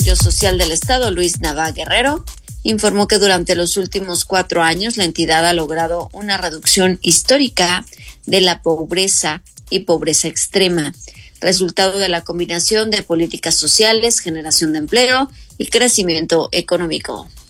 Social del Estado, Luis Nava Guerrero, informó que durante los últimos 4 años la entidad ha logrado una reducción histórica de la pobreza y pobreza extrema, resultado de la combinación de políticas sociales, generación de empleo y crecimiento económico.